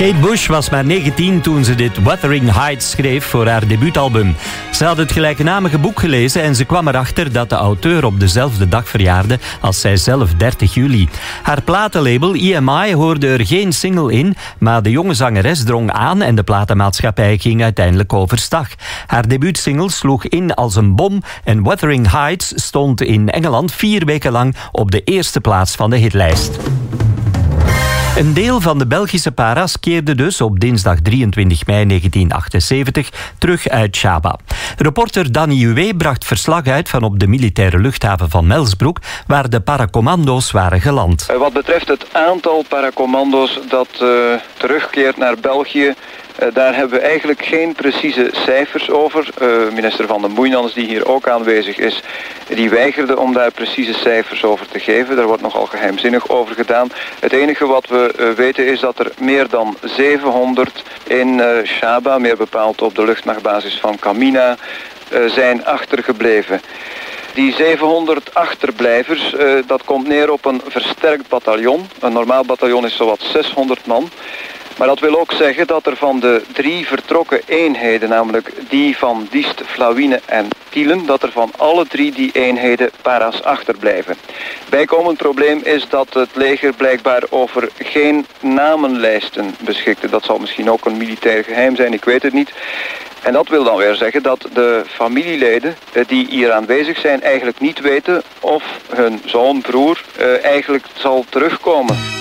Kate Bush was maar 19 toen ze dit Wuthering Heights schreef voor haar debuutalbum. Ze had het gelijknamige boek gelezen en ze kwam erachter dat de auteur op dezelfde dag verjaarde als zijzelf, 30 juli. Haar platenlabel EMI hoorde er geen single in, maar de jonge zangeres drong aan en de platenmaatschappij ging uiteindelijk overstag. Haar debuutsingle sloeg in als een bom en Wuthering Heights stond in Engeland 4 weken lang op de eerste plaats van de hitlijst. Een deel van de Belgische para's keerde dus op dinsdag 23 mei 1978 terug uit Shaba. Reporter Danny Hué bracht verslag uit van op de militaire luchthaven van Melsbroek, waar de paracommando's waren geland. Wat betreft het aantal paracommando's dat terugkeert naar België, daar hebben we eigenlijk geen precieze cijfers over. Minister Van den Boeinans, die hier ook aanwezig is, die weigerde om daar precieze cijfers over te geven. Daar wordt nogal geheimzinnig over gedaan. Het enige wat we weten is dat er meer dan 700 in Shaba, meer bepaald op de luchtmachtbasis van Kamina, zijn achtergebleven. Die 700 achterblijvers, dat komt neer op een versterkt bataljon. Een normaal bataljon is zowat 600 man. Maar dat wil ook zeggen dat er van de 3 vertrokken eenheden, namelijk die van Diest, Vlawine en Tielen, dat er van alle 3 die eenheden para's achterblijven. Bijkomend probleem is dat het leger blijkbaar over geen namenlijsten beschikte. Dat zal misschien ook een militair geheim zijn, ik weet het niet. En dat wil dan weer zeggen dat de familieleden die hier aanwezig zijn eigenlijk niet weten of hun zoon, broer eigenlijk zal terugkomen.